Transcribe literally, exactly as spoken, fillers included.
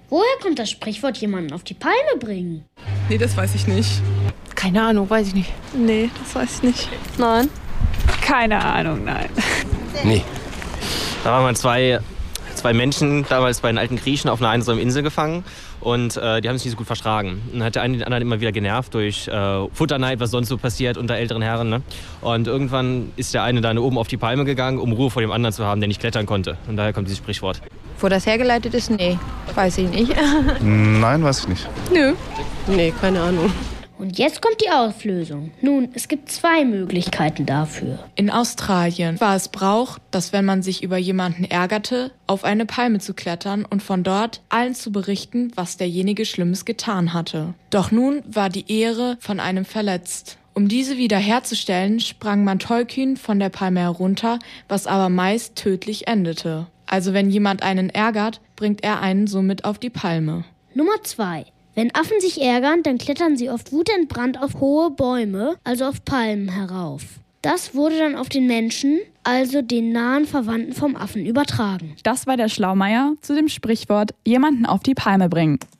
Woher kommt das Sprichwort jemanden auf die Palme bringen? Nee, das weiß ich nicht. Keine Ahnung, weiß ich nicht. Nee, das weiß ich nicht. Nein. Keine Ahnung, nein. Nee. Da waren mal zwei, zwei Menschen damals bei den alten Griechen auf einer einsamen Insel gefangen und äh, die haben sich nicht so gut vertragen. Und dann hat der eine den anderen immer wieder genervt durch äh, Futterneid, was sonst so passiert unter älteren Herren. Ne? Und irgendwann ist der eine dann oben auf die Palme gegangen, um Ruhe vor dem anderen zu haben, der nicht klettern konnte. Und daher kommt dieses Sprichwort. Wo das hergeleitet ist, nee, weiß ich nicht. Nein, weiß ich nicht. Nö. Nee, keine Ahnung. Und jetzt kommt die Auflösung. Nun, es gibt zwei Möglichkeiten dafür. In Australien war es Brauch, dass wenn man sich über jemanden ärgerte, auf eine Palme zu klettern und von dort allen zu berichten, was derjenige Schlimmes getan hatte. Doch nun war die Ehre von einem verletzt. Um diese wiederherzustellen, sprang man tollkühn von der Palme herunter, was aber meist tödlich endete. Also wenn jemand einen ärgert, bringt er einen somit auf die Palme. Nummer zwei. Wenn Affen sich ärgern, dann klettern sie oft wutentbrannt auf hohe Bäume, also auf Palmen, herauf. Das wurde dann auf den Menschen, also den nahen Verwandten vom Affen, übertragen. Das war der Schlaumeier zu dem Sprichwort jemanden auf die Palme bringen.